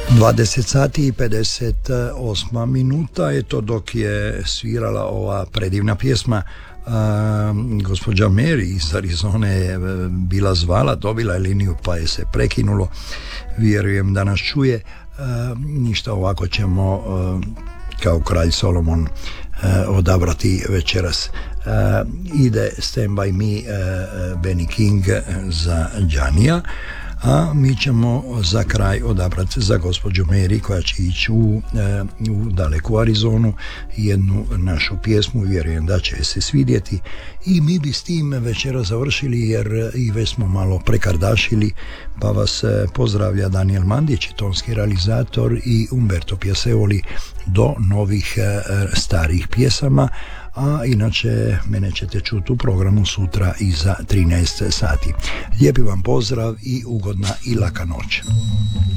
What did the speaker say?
20 sati i 58 minuta je to dok je svirala ova predivna pjesma. Gospođa Mary iz Arizone je bila zvala, dobila je liniju pa je se prekinulo, vjerujem da nas čuje. Ništa, ovako ćemo kao kralj Solomon odabrati večeras. Ide Stand By Me Benny King za Džanija, a mi ćemo za kraj odabrati za gospođu Mary koja će ići u daleku Arizonu jednu našu pjesmu, vjerujem da će se svidjeti i mi bi s tim večera završili jer i već smo malo prekardašili, pa vas pozdravlja Daniel Mandić, tonski realizator, i Umberto Piaseoli do novih starih pjesama. A inače mene ćete čuti u programu sutra iza 13 sati. Lijepi vam pozdrav i ugodna i laka noć.